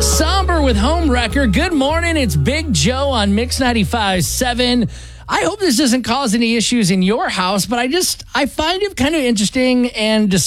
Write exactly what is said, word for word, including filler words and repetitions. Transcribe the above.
Somber with Homewrecker. Good morning. It's Big Joe on Mix ninety-five point seven. I hope this doesn't cause any issues in your house, but I just, I find it kind of interesting and